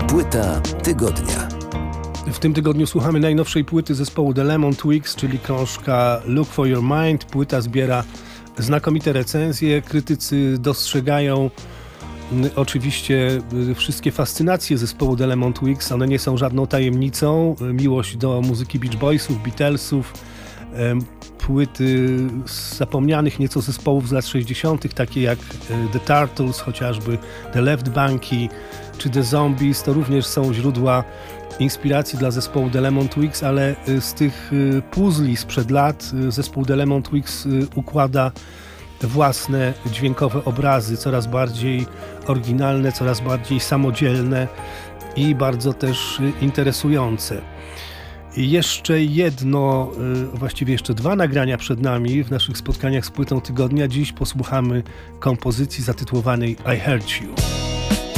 Płyta tygodnia. W tym tygodniu słuchamy najnowszej płyty zespołu The Lemon Twigs, czyli krążka Look for Your Mind. Płyta zbiera znakomite recenzje. Krytycy dostrzegają oczywiście wszystkie fascynacje zespołu The Lemon Twigs. One nie są żadną tajemnicą. Miłość do muzyki Beach Boysów, Beatlesów, płyty z zapomnianych nieco zespołów z lat 60., takie jak The Turtles, chociażby The Left Banki czy The Zombies. To również są źródła inspiracji dla zespołu The Lemon Twigs, ale z tych puzli sprzed lat zespół The Lemon Twigs układa własne dźwiękowe obrazy, coraz bardziej oryginalne, coraz bardziej samodzielne i bardzo też interesujące. Jeszcze jedno, właściwie jeszcze dwa nagrania przed nami w naszych spotkaniach z płytą tygodnia. Dziś posłuchamy kompozycji zatytułowanej I Heard You.